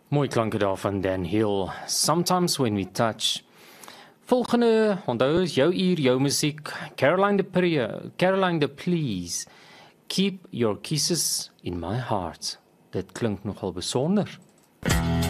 Mooi klanke daar van Dan Hill. Sometimes when we touch. Volgende, onthou is jou uur, jou musiek. Caroline de Please. Keep your kisses in my heart. Dit klink nogal besonder.